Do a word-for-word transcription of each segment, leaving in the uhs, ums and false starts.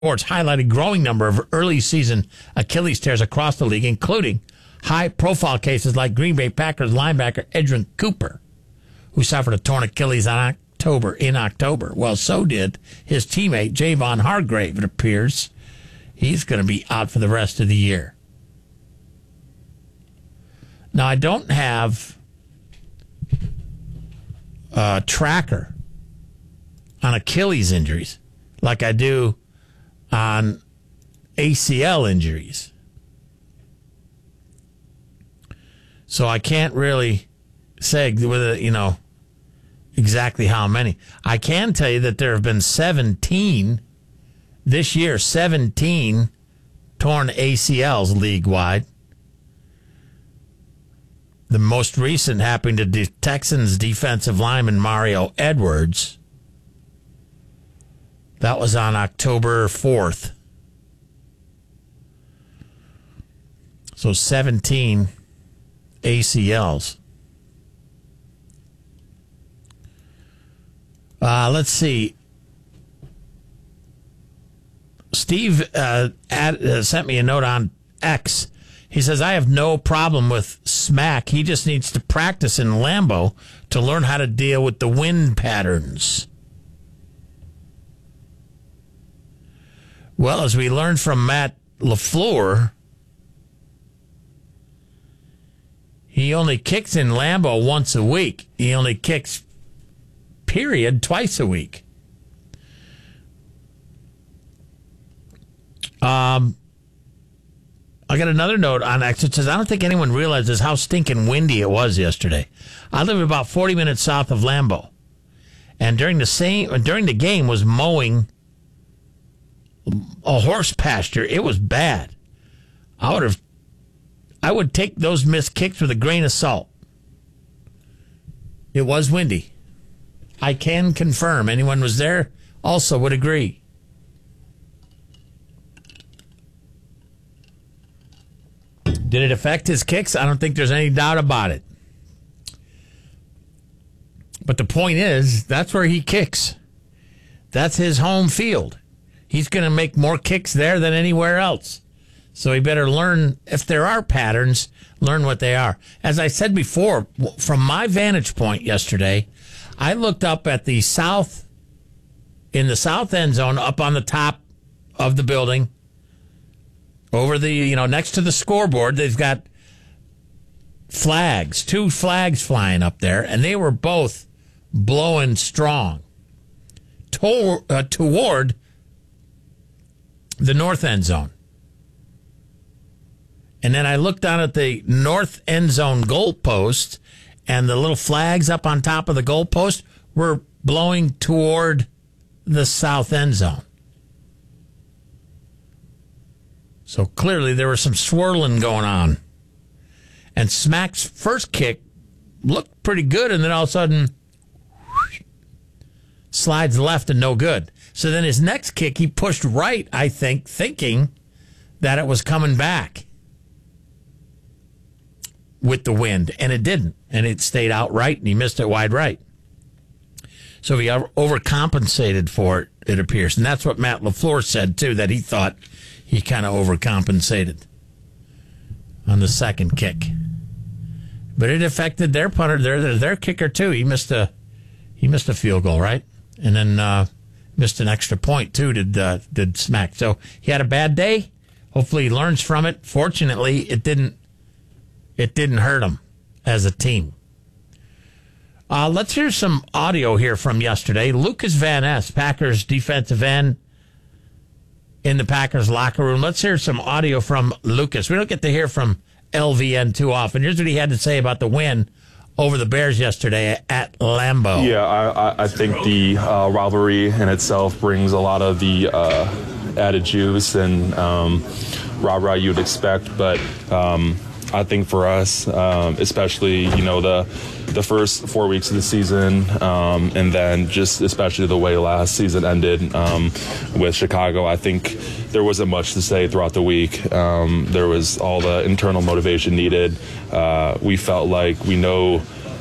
reports highlight a growing number of early season Achilles tears across the league, including high-profile cases like Green Bay Packers linebacker Edgerrin Cooper, who suffered a torn Achilles in October. In October, well, so did his teammate Javon Hargrave. It appears he's going to be out for the rest of the year. Now, I don't have a tracker on Achilles injuries like I do on A C L injuries. So I can't really say whether, you know, exactly how many. I can tell you that there have been seventeen this year, seventeen torn A C Ls league-wide. The most recent happened to the Texans defensive lineman Mario Edwards. That was on October fourth. So seventeen A C Ls. Uh, let's see. Steve uh, ad, uh, sent me a note on X. He says, I have no problem with Smack. He just needs to practice in Lambeau to learn how to deal with the wind patterns. Well, as we learned from Matt LaFleur, he only kicks in Lambeau once a week. He only kicks, period, twice a week. Um, I got another note on X. It says, I don't think anyone realizes how stinking windy it was yesterday. I live about forty minutes south of Lambeau. And during the same during the game was mowing a horse pasture. It was bad. I would have I would take those missed kicks with a grain of salt. It was windy. I can confirm. Anyone was there also would agree. Did it affect his kicks? I don't think there's any doubt about it. But the point is, that's where he kicks. That's his home field. He's going to make more kicks there than anywhere else. So he better learn, if there are patterns, learn what they are. As I said before, from my vantage point yesterday, I looked up at the south, in the south end zone, up on the top of the building, over the, you know, next to the scoreboard, they've got flags, two flags flying up there, and they were both blowing strong to, uh, toward the north end zone. And then I looked down at the north end zone goalpost, and the little flags up on top of the goalpost were blowing toward the south end zone. So clearly there was some swirling going on. And Smack's first kick looked pretty good, and then all of a sudden whoosh, slides left and no good. So then his next kick, he pushed right, I think, thinking that it was coming back with the wind, and it didn't. And it stayed out right, and he missed it wide right. So he overcompensated for it, it appears. And that's what Matt LaFleur said, too, that he thought he kind of overcompensated on the second kick. But it affected their punter, their their kicker, too. He missed a he missed a field goal, right? And then uh, missed an extra point, too, did, uh, did Smack. So he had a bad day. Hopefully he learns from it. Fortunately, it didn't it didn't hurt him as a team. Uh, let's hear some audio here from yesterday. Lucas Van Ness, Packers defensive end in the Packers locker room. Let's hear some audio from Lucas. We don't get to hear from L V N too often. Here's what he had to say about the win over the Bears yesterday at Lambeau. Yeah, I, I think the uh, rivalry in itself brings a lot of the uh, added juice and um, rah-rah you'd expect, but um, I think for us, um, especially, you know, the the first four weeks of the season, um, and then just especially the way last season ended um, with Chicago, I think there wasn't much to say throughout the week. Um, there was all the internal motivation needed. Uh, we felt like we know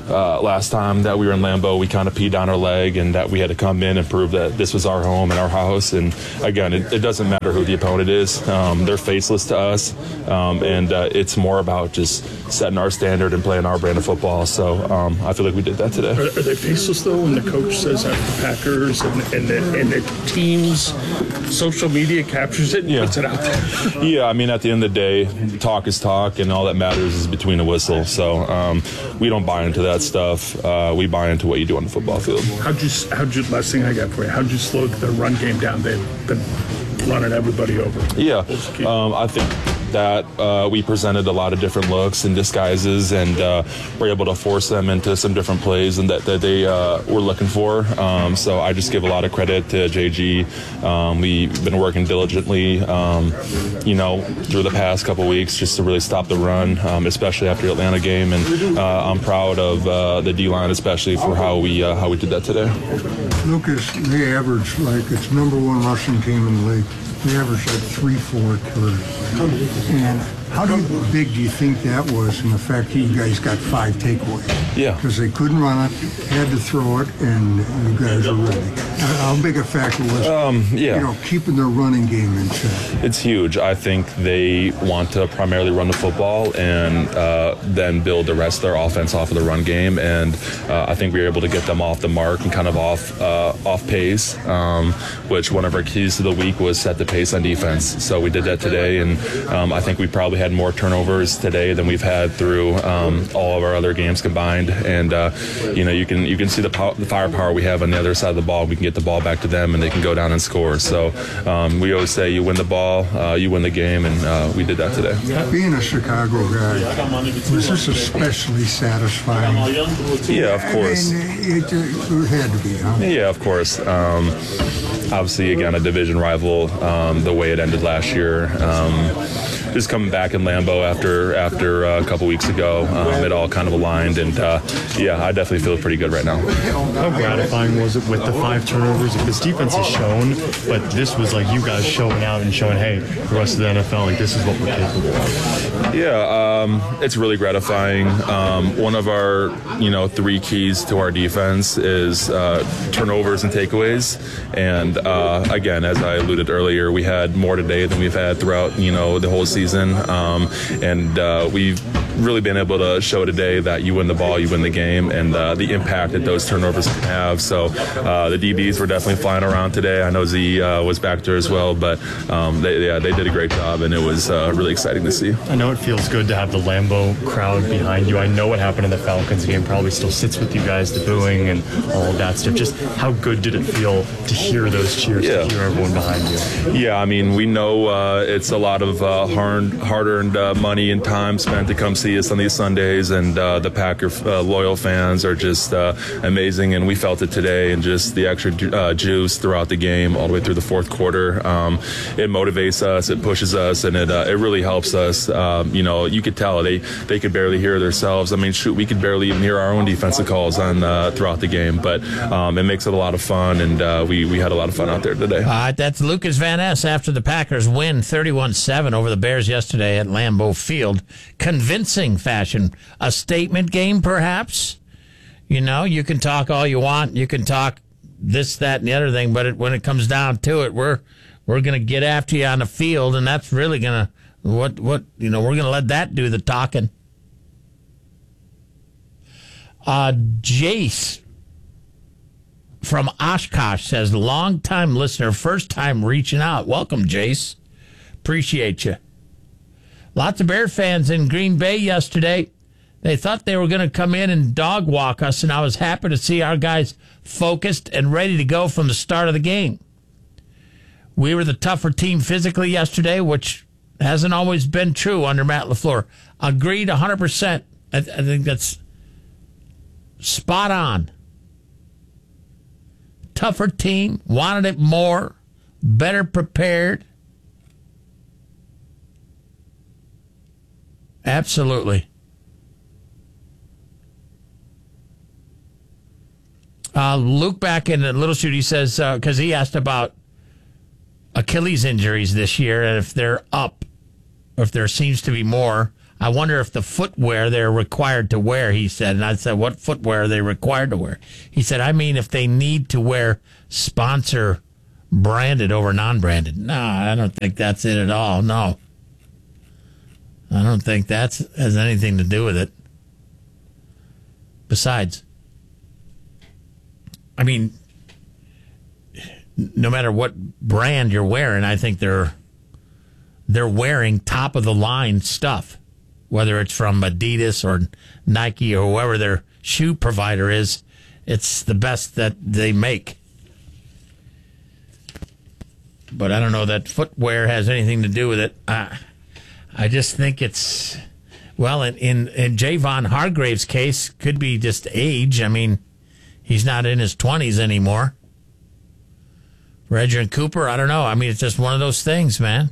uh, last time that we were in Lambeau, we kind of peed down our leg, and that we had to come in and prove that this was our home and our house. And again, it, it doesn't matter who the opponent is. Um, they're faceless to us, um, and uh, it's more about just setting our standard and playing our brand of football. So um, I feel like we did that today. Are, are they faceless, though, when the coach says after the Packers and, and, the, and the team's social media captures it and Yeah. puts it out there? Yeah, I mean, at the end of the day, talk is talk, and all that matters is between a whistle. So um, we don't buy into that stuff. Uh, we buy into what you do on the football field. How'd you, how'd you, last thing I got for you, how'd you slow the run game down? They've been running everybody over. Yeah, um, I think that uh, we presented a lot of different looks and disguises, and uh, were able to force them into some different plays and that, that they uh, were looking for. Um, so I just give a lot of credit to J G. Um, we've been working diligently, um, you know, through the past couple weeks just to really stop the run, um, especially after the Atlanta game. And uh, I'm proud of uh, the D-line, especially for how we uh, how we did that today. Lucas, they average, like, it's number one rushing team in the league. They average like three, four carries. And how do you, big do you think that was in the fact that you guys got five takeaways? Yeah. Because they couldn't run it, had to throw it, and you guys are ready. How big a factor was Um, yeah. you know, keeping their running game in check? It's huge. I think they want to primarily run the football and uh, then build the rest of their offense off of the run game. And uh, I think we were able to get them off the mark and kind of off uh, off pace, um, which one of our keys to the week was set the pace on defense. So we did that today, and um, I think we probably had more turnovers today than we've had through um, all of our other games combined. And uh, you know, you can you can see the, pow- the firepower we have on the other side of the ball. We can get the ball back to them, and they can go down and score. So um, we always say, you win the ball, uh, you win the game, and uh, we did that today. Being a Chicago guy, was this especially satisfying? Yeah, of course. I mean, it, it had to be, huh? Yeah, of course. Um, obviously, again, a division rival. Um, the way it ended last year. Um, just coming back in Lambeau after after uh, a couple weeks ago, um, it all kind of aligned, and uh, yeah, I definitely feel pretty good right now. How gratifying was it with the five turnovers? Because defense has shown, but this was like you guys showing out and showing, hey, the rest of the N F L, like this is what we're capable of. Yeah, um, it's really gratifying. Um, one of our, you know, three keys to our defense is uh, turnovers and takeaways. And uh, again, as I alluded earlier, we had more today than we've had throughout, you know, the whole season. Um, and uh, we've really been able to show today that you win the ball, you win the game, and uh, the impact that those turnovers can have. So uh, the D Bs were definitely flying around today. I know Z uh, was back there as well, but um, they, yeah, they did a great job, and it was uh, really exciting to see. I know it feels good to have the Lambeau crowd behind you. I know what happened in the Falcons game probably still sits with you guys, the booing and all of that stuff. Just how good did it feel to hear those cheers, Yeah. to hear everyone behind you? Yeah, I mean, we know uh, it's a lot of uh, hard, hard-earned uh, money and time spent to come see us on these Sundays, and uh, the Packer uh, loyal fans are just uh, amazing, and we felt it today, and just the extra uh, juice throughout the game, all the way through the fourth quarter. Um, it motivates us, it pushes us, and it uh, it really helps us. Um, you know, you could tell they they could barely hear themselves. I mean, shoot, we could barely even hear our own defensive calls on uh, throughout the game, but um, it makes it a lot of fun, and uh, we we had a lot of fun out there today. All right, that's Lucas Van Ness after the Packers win thirty-one seven over the Bears yesterday at Lambeau Field. Convincing fashion. A statement game, perhaps? You know, you can talk all you want. You can talk this, that, and the other thing, but it, when it comes down to it, we're we're going to get after you on the field, and that's really going to, what, what you know, we're going to let that do the talking. Uh, Jace from Oshkosh says, long-time listener, first time reaching out. Welcome, Jace. Appreciate you. Lots of Bear fans in Green Bay yesterday. They thought they were going to come in and dog walk us, and I was happy to see our guys focused and ready to go from the start of the game. We were the tougher team physically yesterday, which hasn't always been true under Matt LaFleur. Agreed one hundred percent. I, th- I think that's spot on. Tougher team, wanted it more, better prepared. Absolutely. Uh, Luke back in the Little Shoot, he says, because uh, he asked about Achilles injuries this year, and if they're up, or if there seems to be more. I wonder if the footwear they're required to wear, he said. And I said, what footwear are they required to wear? He said, I mean, if they need to wear sponsor branded over non-branded. No, I don't think that's it at all. No. I don't think that has anything to do with it. Besides, I mean, no matter what brand you're wearing, I think they're they're wearing top of the line stuff, whether it's from Adidas or Nike or whoever their shoe provider is. It's the best that they make. But I don't know that footwear has anything to do with it. I, I just think it's, well, in, in, in Javon Hargrave's case, could be just age. I mean, he's not in his twenties anymore. For Edgerrin Cooper, I don't know. I mean, it's just one of those things, man.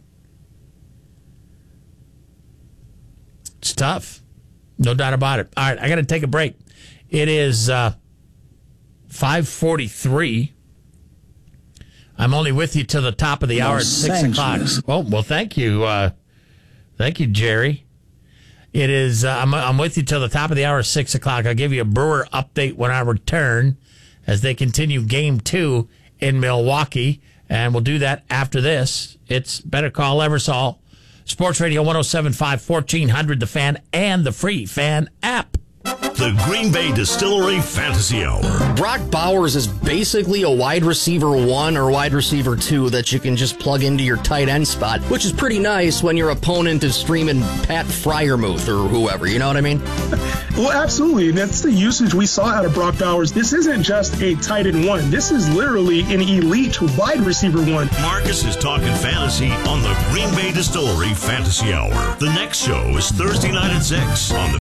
It's tough. No doubt about it. All right, I got to take a break. It is uh, five forty-three. I'm only with you till the top of the hour at six o'clock. Oh, well, thank you. Uh, thank you, Jerry. It is, uh, I'm, I'm with you till the top of the hour at six o'clock. I'll give you a Brewer update when I return as they continue game two in Milwaukee. And we'll do that after this. It's Better Call Eversol. Sports Radio one oh seven point five, fourteen hundred, The Fan, and the free Fan app. The Green Bay Distillery Fantasy Hour. Brock Bowers is basically a wide receiver one or wide receiver two that you can just plug into your tight end spot, which is pretty nice when your opponent is streaming Pat Freiermuth or whoever, you know what I mean? Well, absolutely, and that's the usage we saw out of Brock Bowers. This isn't just a tight end one. This is literally an elite wide receiver one. Marcus is talking fantasy on the Green Bay Distillery Fantasy Hour. The next show is Thursday night at six on the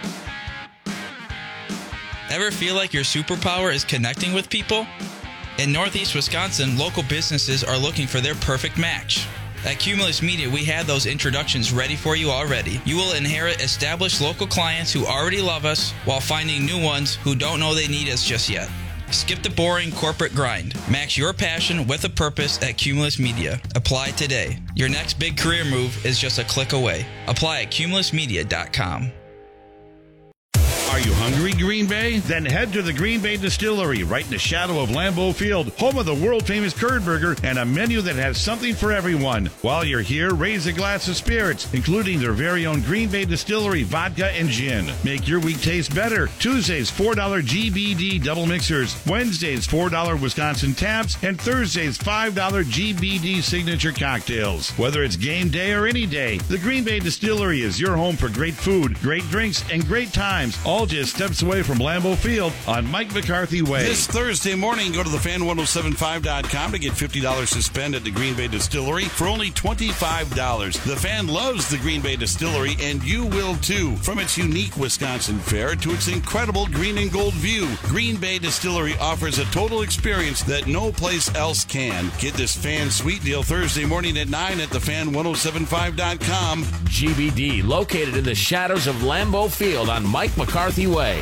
Ever feel like your superpower is connecting with people? In Northeast Wisconsin, local businesses are looking for their perfect match. At Cumulus Media, we had those introductions ready for you already. You will inherit established local clients who already love us while finding new ones who don't know they need us just yet. Skip the boring corporate grind. Match your passion with a purpose at Cumulus Media. Apply today. Your next big career move is just a click away. Apply at cumulus media dot com. Are you hungry, Green Bay? Then head to the Green Bay Distillery, right in the shadow of Lambeau Field, home of the world-famous curd burger and a menu that has something for everyone. While you're here, raise a glass of spirits, including their very own Green Bay Distillery vodka and gin. Make your week taste better. Tuesdays, four dollar G B D double mixers. Wednesdays, four dollar Wisconsin taps. And Thursdays, five dollar G B D signature cocktails. Whether it's game day or any day, the Green Bay Distillery is your home for great food, great drinks, and great times, all just steps away from Lambeau Field on Mike McCarthy Way. This Thursday morning, go to the fan ten seventy-five dot com to get fifty dollars to spend at the Green Bay Distillery for only twenty-five dollars. The Fan loves the Green Bay Distillery, and you will too. From its unique Wisconsin fare to its incredible green and gold view, Green Bay Distillery offers a total experience that no place else can. Get this Fan sweet deal Thursday morning at nine at the fan ten seventy-five dot com. G B D, located in the shadows of Lambeau Field on Mike McCarthy Way.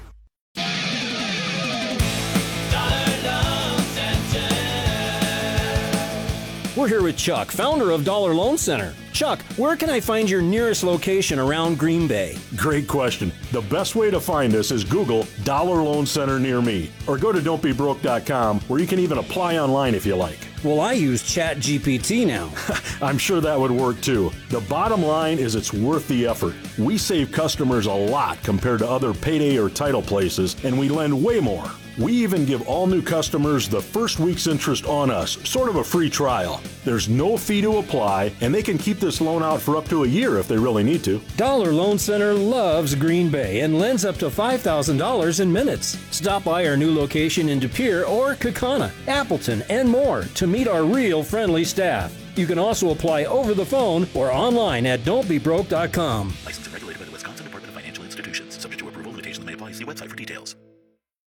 We're here with Chuck, founder of Dollar Loan Center. Chuck, where can I find your nearest location around Green Bay? Great question. The best way to find us is Google Dollar Loan Center near me, or go to don't be broke dot com, where you can even apply online if you like. Well, I use Chat G P T now. I'm sure that would work too. The bottom line is it's worth the effort. We save customers a lot compared to other payday or title places, and we lend way more. We even give all new customers the first week's interest on us, sort of a free trial. There's no fee to apply, and they can keep this loan out for up to a year if they really need to. Dollar Loan Center loves Green Bay and lends up to five thousand dollars in minutes. Stop by our new location in De Pere or Kaukauna, Appleton, and more to meet our real friendly staff. You can also apply over the phone or online at don't be broke dot com. Licensed and regulated by the Wisconsin Department of Financial Institutions. Subject to approval. Limitations may apply. See website for details.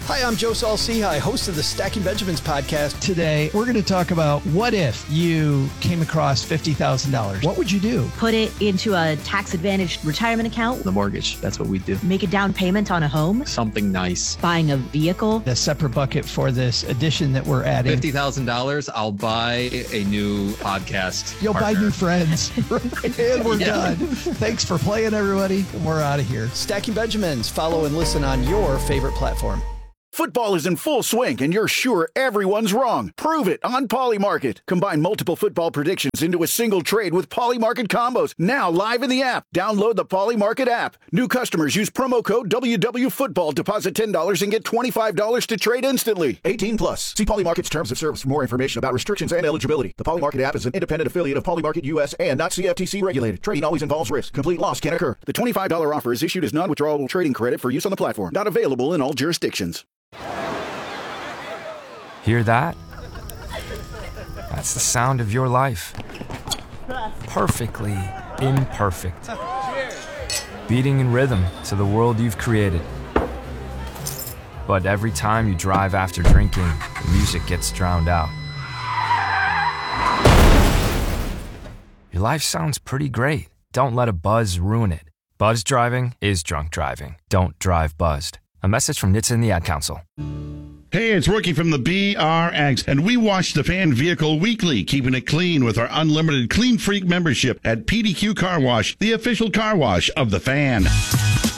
Hi, I'm Joe Saul-Sehy, host of the Stacking Benjamins podcast. Today, we're going to talk about what if you came across fifty thousand dollars? What would you do? Put it into a tax-advantaged retirement account. The mortgage, that's what we do. Make a down payment on a home. Something nice. Buying a vehicle. A separate bucket for this addition that we're adding. fifty thousand dollars, I'll buy a new podcast. You'll partner. buy new friends. And we're Yeah. done. Thanks for playing, everybody. We're out of here. Stacking Benjamins. Follow and listen on your favorite platform. Football is in full swing, and you're sure everyone's wrong. Prove it on Polymarket. Combine multiple football predictions into a single trade with Polymarket combos. Now live in the app. Download the Polymarket app. New customers use promo code W W Football. Deposit ten dollars and get twenty-five dollars to trade instantly. eighteen plus. See Polymarket's terms of service for more information about restrictions and eligibility. The Polymarket app is an independent affiliate of Polymarket U S and not C F T C regulated. Trading always involves risk. Complete loss can occur. The twenty-five dollars offer is issued as non-withdrawable trading credit for use on the platform. Not available in all jurisdictions. Hear that? That's the sound of your life. Perfectly imperfect. Beating in rhythm to the world you've created. But every time you drive after drinking, the music gets drowned out. Your life sounds pretty great. Don't let a buzz ruin it. Buzz driving is drunk driving. Don't drive buzzed. A message from N H T S A and the Ad Council. Hey, it's Rookie from the B R X, and we wash the fan vehicle weekly, keeping it clean with our unlimited Clean Freak membership at P D Q Car Wash, the official car wash of the Fan.